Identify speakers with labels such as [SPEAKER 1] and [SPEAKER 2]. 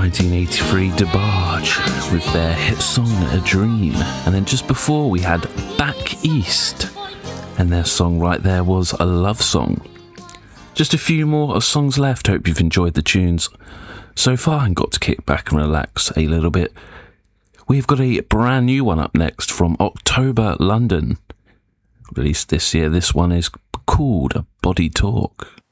[SPEAKER 1] 1983 DeBarge with their hit song A Dream. And then just before we had Back East, and their song right there was A Love Song. Just a few more songs left. Hope you've enjoyed the tunes so far and got to kick back and relax a little bit. We've got a brand new one up next from October London, released this year. This one is called Body Talk.